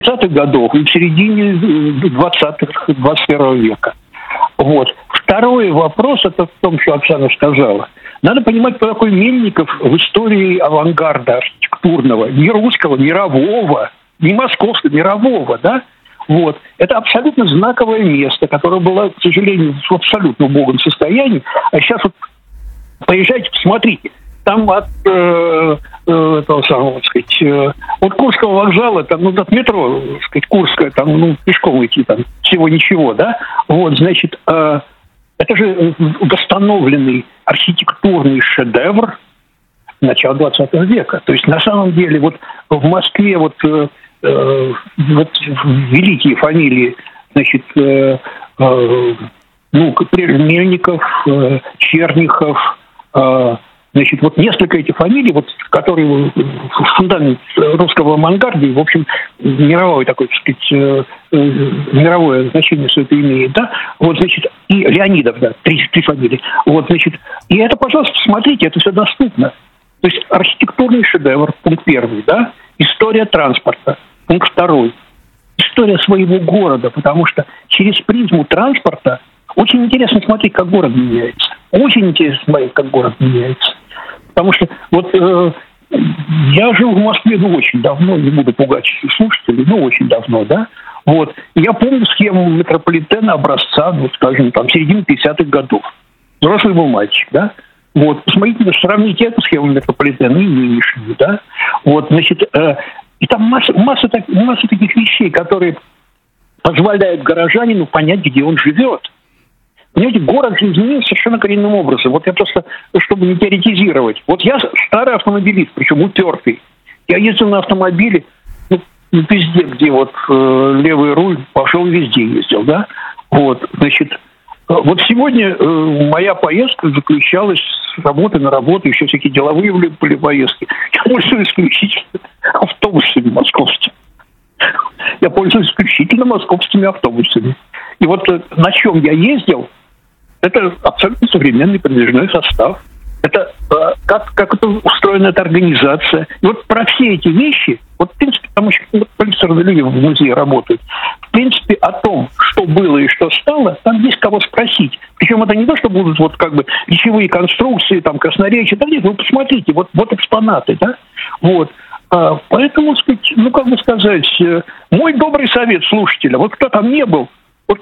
20-х годов и в середине 20-х, 21 века. Вот. Второй вопрос, это в том, что Оксана сказала. Надо понимать, кто такой Мельников в истории авангарда архитектурного, не русского, мирового, не московского, мирового, да? Вот. Это абсолютно знаковое место, которое было, к сожалению, в абсолютно убогом состоянии. А сейчас вот поезжайте, посмотрите. Там от этого самого, так сказать, от Курского вокзала, там, ну, от метро, так сказать, Курская, там, ну, пешком идти, там, всего ничего, да? Вот, значит, это же восстановленный архитектурный шедевр начала 20 века. То есть, на самом деле, вот в Москве вот великие фамилии, значит, ну, Мельников, Черняхов, значит, вот несколько этих фамилий, вот, которые фундамент русского авангарда, и, в общем, мировое такое, так сказать, мировое значение все это имеет, да, вот, значит, и Леонидов, да, три фамилии, вот, значит, и это, пожалуйста, посмотрите, это все доступно. То есть архитектурный шедевр, пункт первый, да, история транспорта, пункт второй, история своего города, потому что через призму транспорта очень интересно смотреть, как город меняется. Очень интересно смотреть, как город меняется. Потому что вот я жил в Москве, ну, очень давно, не буду пугать слушателей, ну, очень давно, да. Вот. Я помню схему метрополитена образца, ну, скажем, там, середины 50-х годов. Взрослый был мальчик, да. Вот. Посмотрите, сравните эту схему метрополитена и нынешнюю, да. Вот, значит, и там масса таких вещей, которые позволяют горожанину понять, где он живет. Понимаете, город изменился совершенно коренным образом. Вот я просто, чтобы не теоретизировать. Вот я старый автомобилист, причем упертый. Я ездил на автомобиле, ну, везде, где вот левый руль пошел, везде ездил, да. Вот, значит, вот сегодня моя поездка заключалась с работы на работу, еще всякие деловые были поездки. Я пользуюсь исключительно автобусами московскими. Я пользуюсь исключительно московскими автобусами. И вот на чем я ездил, это абсолютно современный подвижной состав. Это как это устроена эта организация. И вот про все эти вещи, вот в принципе, там очень квалифицированные люди в музее работают, в принципе, о том, что было и что стало, там есть кого спросить. Причем это не то, что будут вот как бы речевые конструкции, там, красноречие, да нет, вы посмотрите, вот экспонаты, да, вот. Поэтому, сказать, ну, как бы сказать, мой добрый совет слушателя, вот кто там не был,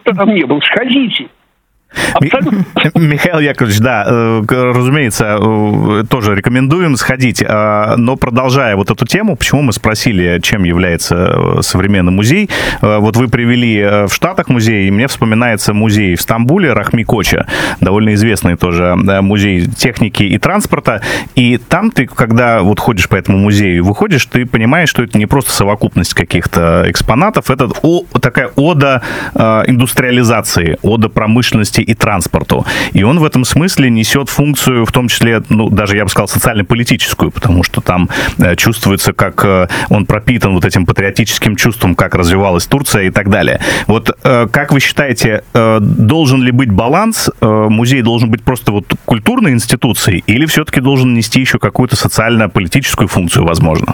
сходите. Абсолютно. Михаил Яковлевич, да, разумеется, тоже рекомендуем сходить. Но продолжая вот эту тему, почему мы спросили, чем является современный музей, вот вы привели в Штатах музей, и мне вспоминается музей в Стамбуле Рахми Коча, довольно известный тоже музей техники и транспорта, и там ты, когда вот ходишь по этому музею и выходишь, ты понимаешь, что это не просто совокупность каких-то экспонатов, это такая ода индустриализации, ода промышленности и транспорту. И он в этом смысле несет функцию, в том числе, ну, даже, я бы сказал, социально-политическую, потому что там чувствуется, как он пропитан вот этим патриотическим чувством, как развивалась Турция и так далее. Вот как вы считаете, должен ли быть баланс? Музей должен быть просто вот культурной институцией или все-таки должен нести еще какую-то социально-политическую функцию, возможно?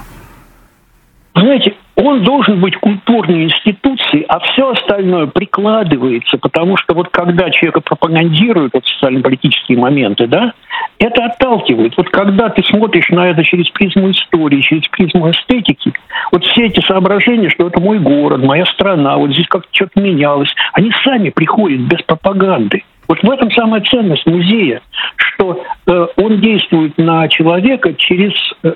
Знаете, он должен быть культурной институцией, а все остальное прикладывается, потому что вот когда человека пропагандируют вот социально-политические моменты, да, это отталкивает. Вот когда ты смотришь на это через призму истории, через призму эстетики, вот все эти соображения, что это мой город, моя страна, вот здесь как-то что-то менялось, они сами приходят без пропаганды. Вот в этом самая ценность музея, что он действует на человека через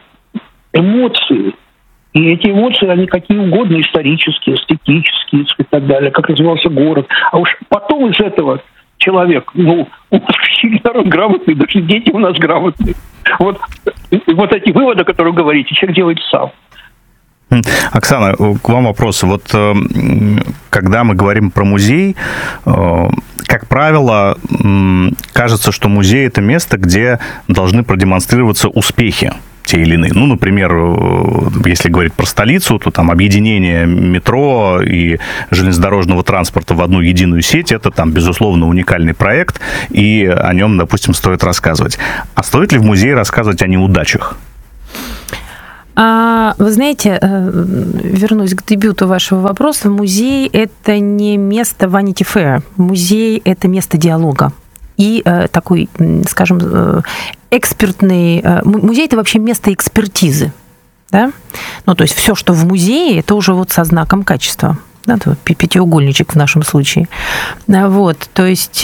эмоции. И эти эмоции, они какие угодно, исторические, эстетические и так далее, как развивался город. А уж потом из этого человек, ну, у нас народ грамотный, даже дети у нас грамотные. Вот эти выводы, которые вы говорите, человек делает сам. Оксана, к вам вопрос. Вот когда мы говорим про музей, как правило, кажется, что музей – это место, где должны продемонстрироваться успехи те или иные. Ну, например, если говорить про столицу, то там объединение метро и железнодорожного транспорта в одну единую сеть – это там, безусловно, уникальный проект, и о нем, допустим, стоит рассказывать. А стоит ли в музее рассказывать о неудачах? Вы знаете, вернусь к дебюту вашего вопроса. Музей – это не место Vanity Fair. Музей – это место диалога. И такой, скажем, экспертный... Музей – это вообще место экспертизы. Да? Ну, то есть все, что в музее, это уже вот со знаком качества. Да, пятиугольничек в нашем случае. Вот, то есть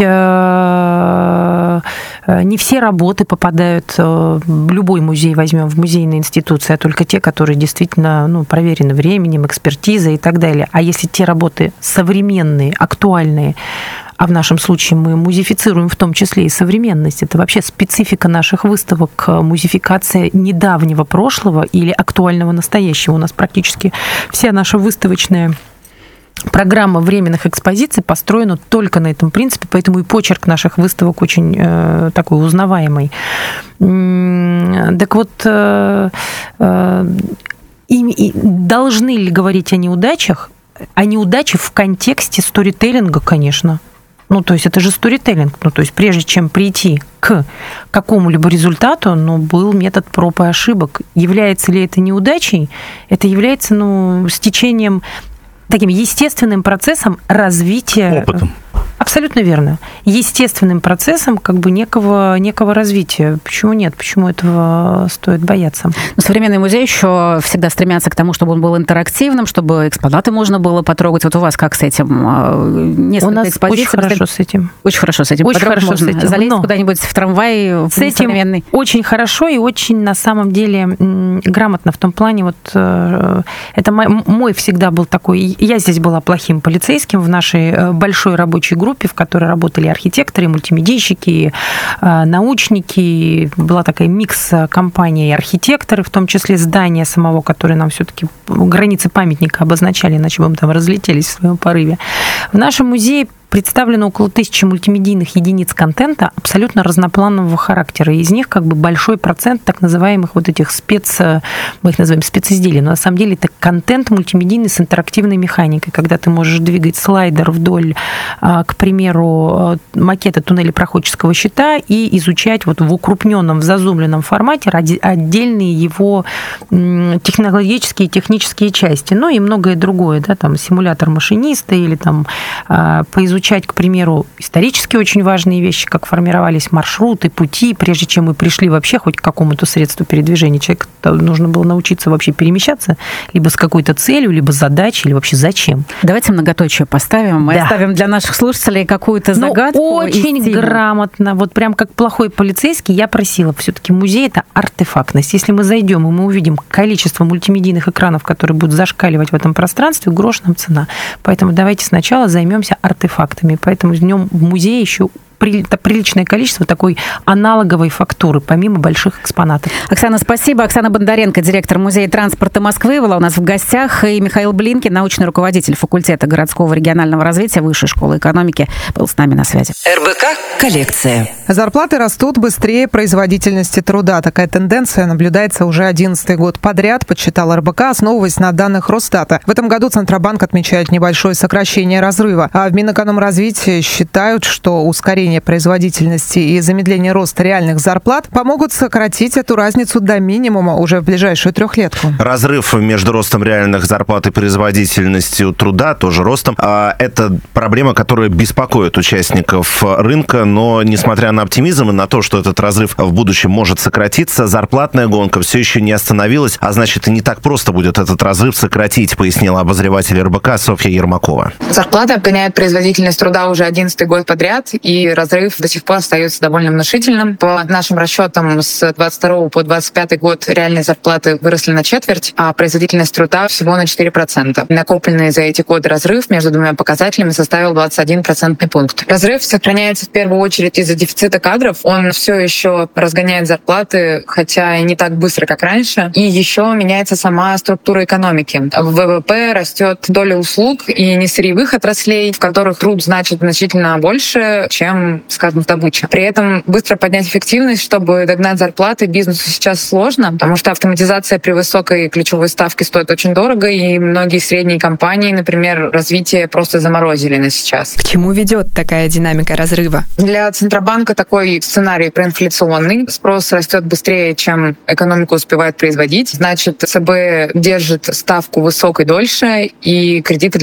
не все работы попадают в любой музей, возьмем в музейные институции, а только те, которые действительно проверены временем, экспертизой и так далее. А если те работы современные, актуальные, а в нашем случае мы музеифицируем в том числе и современность. Это вообще специфика наших выставок, музеификация недавнего прошлого или актуального настоящего. У нас практически вся наша выставочная программа временных экспозиций построена только на этом принципе, поэтому и почерк наших выставок очень такой узнаваемый. Так вот, должны ли говорить о неудачах? О неудаче в контексте сторителлинга, конечно. То есть это же сторителлинг. То есть прежде чем прийти к какому-либо результату, был метод проб и ошибок. Является ли это неудачей? Это является, стечением, таким естественным процессом развития. Опытом. Абсолютно верно. Естественным процессом некого развития. Почему нет? Почему этого стоит бояться? Современный музей еще всегда стремятся к тому, чтобы он был интерактивным, чтобы экспонаты можно было потрогать. Вот у вас как с этим? Несколько у нас экспозиций. Очень хорошо с этим. Очень хорошо с этим. Очень хорошо с этим. Залезть куда-нибудь в трамвай с этим современный. Очень хорошо и очень, на самом деле, грамотно в том плане. Это мой всегда был такой... Я здесь была плохим полицейским в нашей большой рабочей группе, в которой работали архитекторы, мультимедийщики, научники. Была такая микс-компания и архитекторы, в том числе здания самого, которые нам все-таки границы памятника обозначали, иначе бы мы там разлетелись в своем порыве. В нашем музее представлено около 1000 мультимедийных единиц контента абсолютно разнопланового характера. Из них большой процент так называемых этих мы их называем специзделий, но на самом деле это контент мультимедийный с интерактивной механикой, когда ты можешь двигать слайдер вдоль, к примеру, макета туннеля проходческого щита и изучать в укрупненном, в зазумленном формате отдельные его технологические и технические части, и многое другое, да, там симулятор машиниста или там поизучать, к примеру, исторически очень важные вещи, как формировались маршруты, пути, прежде чем мы пришли вообще хоть к какому-то средству передвижения. Человеку нужно было научиться вообще перемещаться либо с какой-то целью, либо с задачей, или вообще зачем. Давайте многоточие поставим. Мы оставим для наших слушателей какую-то загадку. Очень грамотно. Прям как плохой полицейский я просила. Все-таки музей – это артефактность. Если мы зайдем и мы увидим количество мультимедийных экранов, которые будут зашкаливать в этом пространстве, грош нам цена. Поэтому давайте сначала займемся артефактами. Поэтому в нем в музее еще приличное количество такой аналоговой фактуры, помимо больших экспонатов. Оксана, спасибо. Оксана Бондаренко, директор Музея транспорта Москвы, была у нас в гостях. И Михаил Блинкин, научный руководитель факультета городского регионального развития Высшей школы экономики, был с нами на связи. РБК «Коллекция». Зарплаты растут быстрее производительности труда. Такая тенденция наблюдается уже 11-й год подряд, подсчитал РБК, основываясь на данных Росстата. В этом году Центробанк отмечает небольшое сокращение разрыва. А в Минэкономразвитии считают, что ускорение производительности и замедление роста реальных зарплат помогут сократить эту разницу до минимума уже в ближайшую трехлетку. Разрыв между ростом реальных зарплат и производительностью труда, тоже ростом, это проблема, которая беспокоит участников рынка, но несмотря на оптимизм и на то, что этот разрыв в будущем может сократиться, зарплатная гонка все еще не остановилась, а значит и не так просто будет этот разрыв сократить, пояснила обозреватель РБК Софья Ермакова. Зарплаты обгоняют производительность труда уже 11-й год подряд, и разрыв до сих пор остается довольно внушительным. По нашим расчетам, с 22 по 25 год реальные зарплаты выросли на четверть, а производительность труда всего на 4%. Накопленный за эти годы разрыв между двумя показателями составил 21 процентный пункт. Разрыв сохраняется в первую очередь из-за дефицита кадров. Он все еще разгоняет зарплаты, хотя и не так быстро, как раньше. И еще меняется сама структура экономики. В ВВП растет доля услуг и несырьевых отраслей, в которых труд значит значительно больше, чем проблем, скажем, с добычей. При этом быстро поднять эффективность, чтобы догнать зарплаты бизнесу сейчас сложно, потому что автоматизация при высокой ключевой ставке стоит очень дорого, и многие средние компании, например, развитие просто заморозили на сейчас. К чему ведет такая динамика разрыва? Для Центробанка такой сценарий проинфляционный. Спрос растет быстрее, чем экономика успевает производить. Значит, ЦБ держит ставку высокой дольше, и кредиты